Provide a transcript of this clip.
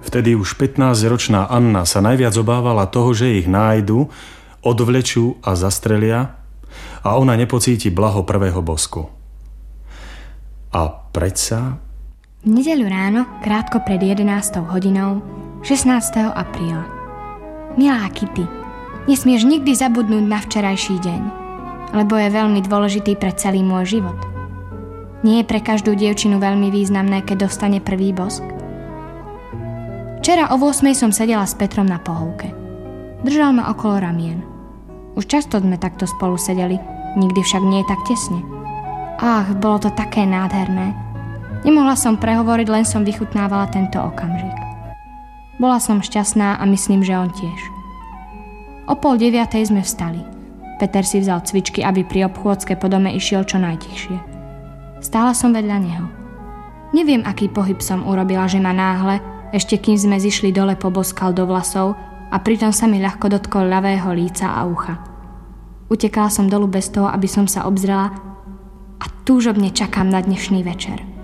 Vtedy už 15-ročná Anna sa najviac obávala toho, že ich nájdu, odvlečú a zastrelia a ona nepocíti blaho prvého bosku. A predsa... V nedeľu ráno, krátko pred 11. hodinou, 16. apríla. Milá Kitty, nesmieš nikdy zabudnúť na včerajší deň, lebo je veľmi dôležitý pre celý môj život. Nie je pre každú dievčinu veľmi významné, keď dostane prvý bosk? Včera o 8 som sedela s Petrom na pohovke. Držal ma okolo ramien. Už často sme takto spolu sedeli, nikdy však nie tak tesne. Ach, bolo to také nádherné. Nemohla som prehovoriť, len som vychutnávala tento okamžik. Bola som šťastná a myslím, že on tiež. O 8:30 sme vstali. Peter si vzal cvičky, aby pri obchôdzke po dome išiel čo najtichšie. Stála som vedľa neho. Neviem, aký pohyb som urobila, že ma náhle, ešte kým sme zišli dole, poboskal do vlasov a pritom sa mi ľahko dotkol ľavého líca a ucha. Utekala som dolu bez toho, aby som sa obzrela a túžobne čakám na dnešný večer.